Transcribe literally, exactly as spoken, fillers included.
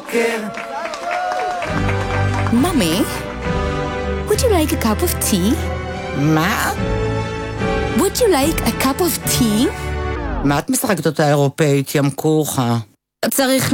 בבוקר. Mommy, would you like a cup of tea? מה? Would you like a cup of tea? מה את משחקת אותה אירופאית, ים כוחה? צריך